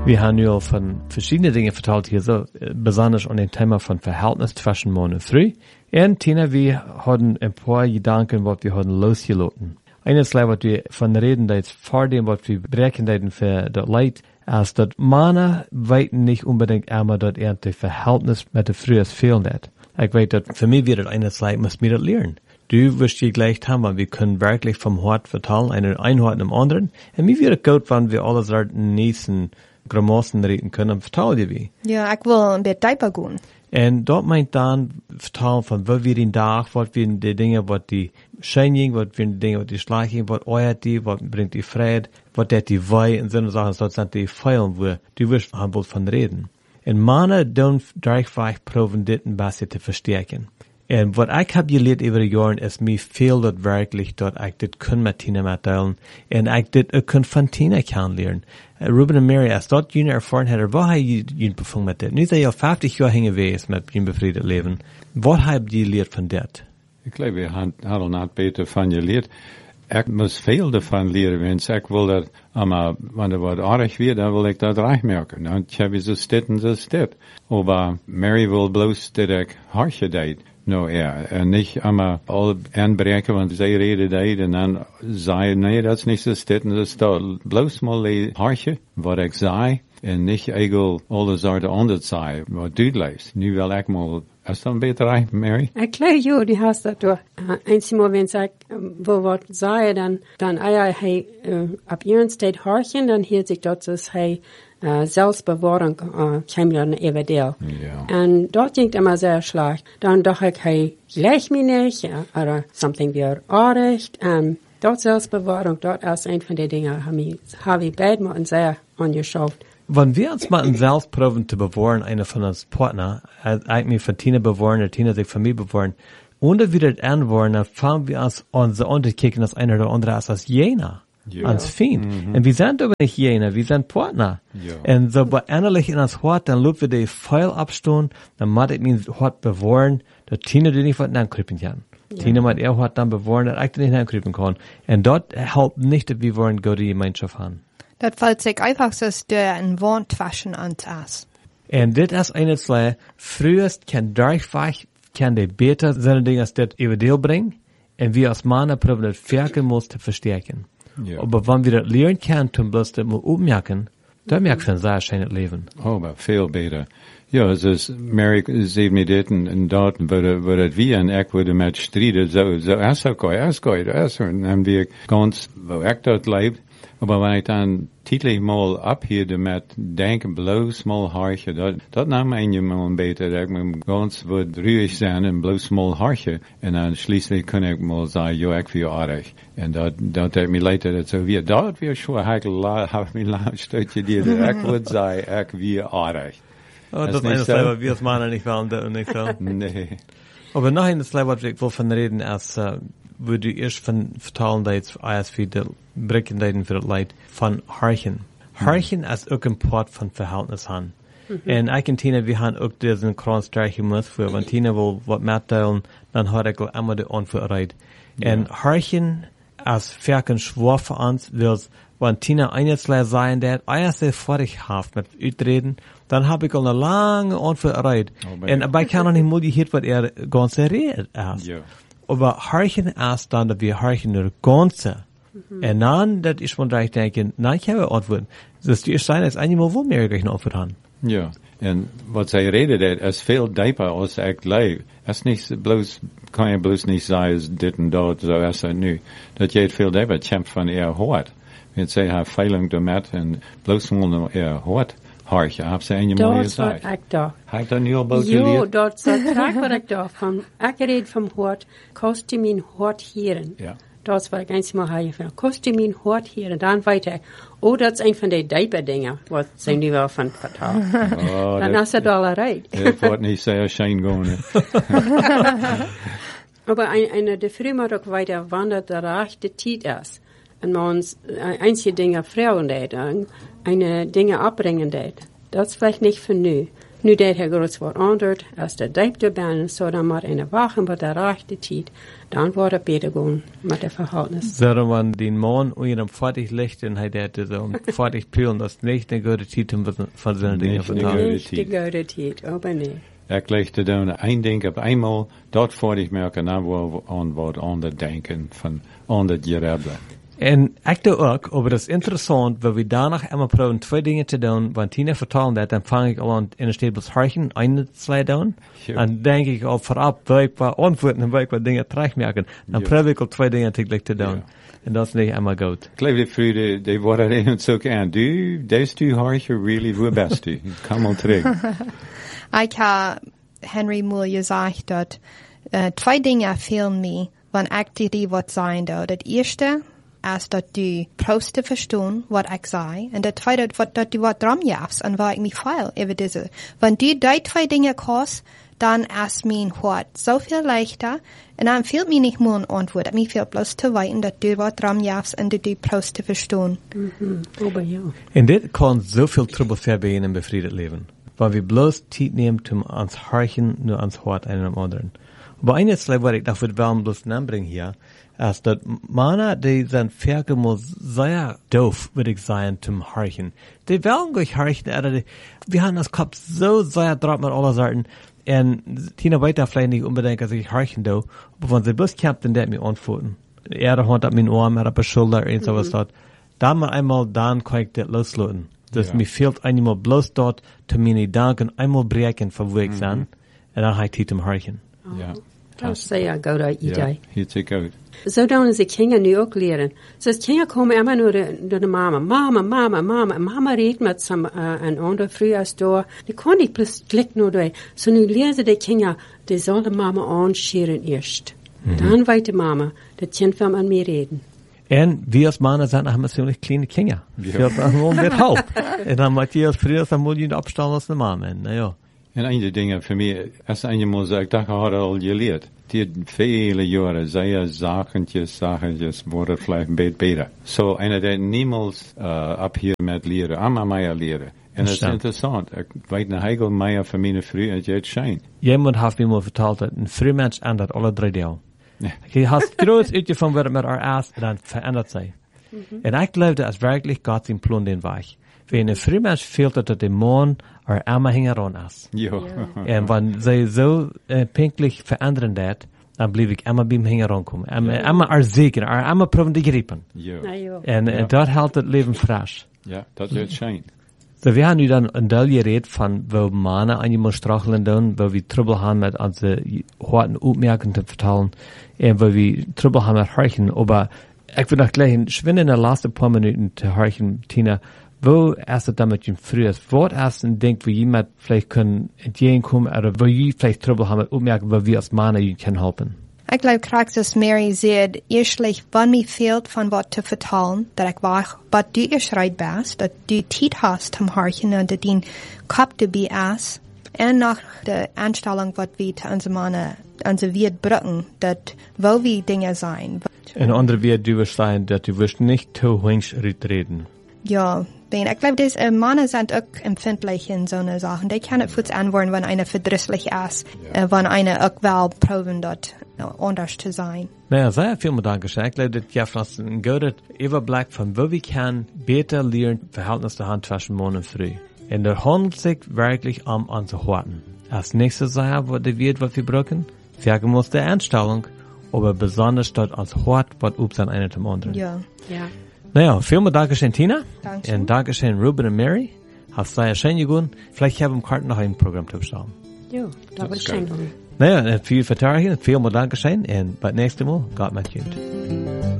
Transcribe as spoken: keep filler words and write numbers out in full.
Wir haben ja von verschiedenen Dingen vertelt hier, so, besonders an dem Thema von Verhältnis zwischen Mann und Frau. Und Tina, wir hatten ein paar Gedanken, was wir hatten losgelassen. Eines, was wir von reden, das vor dem, was wir berechnen für das Leid, als dass Männer weiten nicht unbedingt einmal, dass er das Verhältnis mit der Frau fehlen hat. Ich weiß, dass für mich wird das eines Leid, muss mir das lernen. Du wirst dir gleich haben, wir können wirklich vom Hort vertellen, einen Einhort im anderen. Und mir wird es gut, wenn wir alle Sorten nächsten Gramossen reden können, vertellen dir wie. Ja, ich will ein bisschen tiefer gehen. En dat meint dan vertalen van wat weer in dag, wat weer de dingen wat die schijning, wat weer de dingen wat die slaging, wat oeit die, wat brengt die vrede, wat dat die wij en zo'n zaken, dat zijn die feilen waar die wirst handel van reden. En mannen doen dreigvaag proeven dit een beetje te versterken. En wat ik heb geleerd over de jaren is mij veel dat werkelijk dat ik dit kan met Tina metdelen en ik dit ook kan van Tina kan leren. Uh, Ruben en Mary, als dat jullie ervaren hebben, wat heb je jullie bevonden met dit? Nu zijn je al vijftig jaar heen geweest met je bevrijd leven. Wat heb je geleerd van dit? Ik geloof, we hadden net beter van geleerd. Ik moest veel ervan leren, want ik wil dat, maar wanneer het wat aardig weer, dan wil ik dat recht merken. Dan heb je zo dit en zo dit. Maar Mary wil bloos dat ik harsje deed. Nou ja, en niet allemaal al aanbreken, want zij reden deed en dan zei nee, dat is niet zo dit en zo dat. Bloos maar die harsje, wat ik zei, en niet eigenlijk alle soorten andere zei, wat duidelijk. Nu wil ik maar, is dat beter, right, Mary? Ik geloof, ja, die hast dat door. Eens maar, wenn ik wo wat zei, dan, dan eier hij uh, op een tijd harsje, dan hield ik dat dus hij Uh, zelfsbewaring uh, kwam dan even deel. Ja. En dat ging immer sehr schlecht. Dan dacht ik, hij gleicht me niet, ja, oder something weer aardig. En dat zelfsbewaring, dat is een van de dingen, heb ik beide moeten sehr angeschaut. Wenn wir uns mal selbst proben zu bewahren, einer von uns Partner, ich mich von Tina bewahren, oder Tina sich von mir bewahren, und wir das anwahren, dann fangen wir uns an so anzukicken, dass einer oder andere ist als jener. Ja. Ans Feind. Mhm. Und wir sind aber nicht jener, wir sind Partner. Ja. Und so bei innerlich in uns Hort, dann loben wir die Pfeil abstehen, dann muss ich mein Hort bewahren, dass Tina dir nicht was nachkriegen kann. Ja. Tina muss ihr Hort dann bewahren, dass ich dir nicht nachkriegen kann. Und dort helpt nicht, dass wir wollen gute Gemeinschaft haben. Das fällt sich einfach so, dass der ein Wandwaschen an das. Und das ist eine Sache, frühest kann durchweg, kann die beter seine Dinge, als das über Deal bringen, und wir als Männer probieren, das Ferkel muss zu verstärken. Ja. Aber wenn wir das lernen können, dann bloß das mal ummerken, dann merkst du ein sehr schönes Leben. Oh, aber viel besser. Ja, es ist, Mary sieht mir das und dort, wo das wir und ich würde mit streiten, so, so, erst okay, erst gut, erst, und dann wir ganz, wo ich dort lebe. Aber wenn ich dann täglich mal abhielde mit denken, bloß mal Haarche, das, das nahm ein mal ein beter, dass ich ganz wird ruhig sein und bloß mal Haarche. Und dann schließlich kann ich mal sagen, ja, ich will artig. Und das, das hat mir leid, dass so wie, das wird schon heikel, hab mich lang stötje dir, ich würde sagen, ich will artig. Oh, das, das ist eine Sache, was wir als Männer nicht wollen, nicht so. Nee. Aber noch eine Sache, was ich will von reden, als, uh, wo du erst von vertalen, dass jetzt erst für die Brecken für das Leid von Harchen. Harchen ist auch ein Part von Verhältnis haben. Und ich und Tina, wir haben auch diesen Kranz streichen müssen, für wenn Tina will was mitteilen, dann hat ich immer die Antwort rein. Und Harchen als Ferken schwor für uns, wird, wenn Tina einslein sein wird, erst sehr fertig haft mit Utreden, dann habe ich eine lange Antwort rein. Oh, und aber ich kann noch nicht mal gehört, was er ganz redet erst. Ja. Aber Harchen erst dann, dass wir Harchen nur ganze. Mhm. Und dann, dass ich von gleich denke, nein, ich habe eine Antwort. Das ist die erste Zeit, als einmal wo mehr gleich eine Antwort haben. Ja. Und was sie redet, ist viel deeper als ich lebe. Es ist nicht bloß, kann ich bloß nicht sagen, es ist dit und dort, so ist es nu. Das geht viel deeper, kämpft von ihr Hort. Wenn sie haben Feilung damit und bloß mal ihr Hort. Hartje, heb ze een mooie zaak. Dat is wat ik dacht. Heb je dat nu al boven geleerd? Ja, dat is graag wat ik dacht. Van, ik reed van hoort, kost je mijn hoort hieren. Ja. Dat is wat ik eens maar heb van, kost je mijn hoort hieren. Dan weet ik, oh, dat is een van die diepe dingen, wat zijn die wel van vertaald. Oh, dan is het al eruit. Het wordt niet zeer schijn gaan. Maar een, een, de vrouw moet ook weten wanneer de rechte tijd is. En man einzige Dinge Frauen deed, eine Dinge abbringen deed. Das ist vielleicht nicht für nu. Nu deed hij groot wat onderd, als de dijpte ben, zo dan maar in de wagen wat de rechte tijd, dan wordt het beter gewoon met de verhoudens. Zo man die man onder hem vaartig licht en hij deed het om vaartig pulen, dat is niet een goede tijd om van zijn dingen te vertalen. Niet de goede tijd, oh nee. Ik legde dan een ding op eenmaal, dat voor ik merken, dan we aan wat ander denken van ander gerebben. En ik doe ook, maar dat is interessant, waar we daarna eenmaal proberen twee dingen te doen, want Tina vertalen dat, dan vang ik al aan in een stapels hartje, een slide doen, en denk ik al vooraf, wil ik wat antwoorden en wil ik wat dingen terugmerken, dan probeer ik al twee dingen tegelijk te doen. En dat is niet eenmaal goed. Ik geloof dat vroeger, die worden even zo aan, du, deze tu hartje really voor best u. Kom al terug. Ik heb Henry Moore gezegd dat uh, twee dingen vielen mij, wanneer ik die wat zijn doe. Dat eerste is dat du probeert te verstaan wat ik zei. En dat tweede wat dat du wat drumjafs en waar ik me feil over deze. Want du die twee dingen kost, dan is mijn hart zoveel leichter. En dan fehlt mir nicht mehr ein Antwort. Mir fehlt bloß zu weten dat du wat drumjafs en dat du probeert te verstaan. Mhm. Aber ja. En dit kan zoveel trouble verbeteren in een bevrijd leven. Weil wir bloß tijd nehmen, um ans Harchen, nur ans Hort einen am anderen. Aber eines, was ich da würde wollen bloß anbringen hier, ist, dass Männer, die sind vergemut sehr doof, würde ich sagen, zum Harchen. Die wollen gleich Harchen, oder die, wir haben das Kopf so sehr drauf mit aller Seiten, und Tina weiter vielleicht nicht unbedingt, dass ich Harchen do, aber wenn sie bloß kämpft, dann der mir antworten. Er hat hat mein Arm, er hat auf Schulter, und sowas dort. Dann mal einmal, dann kann ich das loslassen. Dus ja. Mir fehlt einmal bloß dort, zu meine Gedanken einmal breken von wo ich mm-hmm. sein, en dan ga ik het om harken. Ja. Dat is een goede idee. Ja, heel te goed. Zo dan is de kinderen nu ook leren. Dus kinderen komen immer nur de, de, de mama. Mama, mama, mama. Mama redt met some, uh, een ander vroeger door. Die kon niet plus klik nur door. Zo nu leren ze de kinderen, die zullen mama aanscheren eerst. Mm-hmm. Dan weet de mama, dat kind wil met mij reden. En wie als mannen zijn nog ziemlich kleine Kinder. Ja. Dat is gewoon weer halb. En dan moet je als vriend, dan moet je opstaan als een man. En, nou ja. En een der dingen voor mij, als een moet ik dacht, had al geleerd. Die vele jaren, zij zakentjes, zakentjes, worden vielleicht een beetje beter. Zo, so, en dat niemals uh, op hier met leren, allemaal mij leren. En dat is interessant. Ik weet een hegel mij van mijn vriend, en het schijnt. Jemand heeft me verteld dat een vrij mens aan dat alle drie deel. Ja. Je hast groot uitje van wat het met haar is, en dan verandert zij. Mm-hmm. En ik geloof dat is werkelijk God zijn plan den weg. Wenn een vrij mens fehlt dat de man er allemaal hingeron is. Ja. En wanneer zij zo uh, pinklich veranderen dat, dan blijf ik allemaal bij hem hingeron komen. Allemaal er zeker, er allemaal proberen te grijpen. Ja. En uh, dat houdt het leven fris. Ja, dat is het schijn. So, wir haben nu dann ein Teil geredet von, wo Männer einmal stracheln tun, wo wir Trouble haben mit unseren harten Aufmerkungen zu vertellen, und wo wir Trouble haben mit Hörchen. Aber ich will noch gleich schwinde in den letzten paar Minuten zu Hörchen, Tina, wo ist es damit im Frühjahr? Was ist ein Ding, wo jemand vielleicht können entgegenkommen, oder wo ihr vielleicht Trouble haben mit Aufmerkungen, wo wir als Männer ihnen können helfen? Ich glaube, krass, dass Mary sagt, erstlich, wenn mir fehlt von was zu vertellen, dass ich weiß, was du geschreit bist, dass du Zeit hast zum Horchen und dass dein Kopf dabei ist. Und nach der Anstellung, was wir zu unseren Männern, unsere Wert bringen, dass wo wir Dinge sein. Ein anderer Wert, du wirst sein, dass du wirst nicht zu wenig reden. Ja, ben, ich glaube, dass äh, Männer sind auch empfindlich in so einer Sache. Die können kurz antworten, wenn einer verdrießlich ist, ja. äh, wenn einer auch will proben, dort äh, anders zu sein. Naja, sehr viel Dankeschön. Ich glaube, dass Jeff das ein guter Überblick von wo wir können besser lernen, Verhältnis der Hand zwischen Mann und Frau. Und der handelt sich wirklich um unsere Horten. Als nächstes Jahr, was der wird, was wir brauchen, wir muss der Einstellung, aber besonders dort als Hort, was up sein einer zum anderen. Ja. Ja. Naja, vielen Dankeschön, Tina. Dankeschön. Und Dankeschön, Ruben und Mary. Hast sehr schön gegangen. Vielleicht haben wir Karten noch ein Programm zu bestellen. Ja, das wird schön. Naja, viel Vertrauen, vielen Dankeschön. Und bis nächstes Mal, Gott mit Ihnen.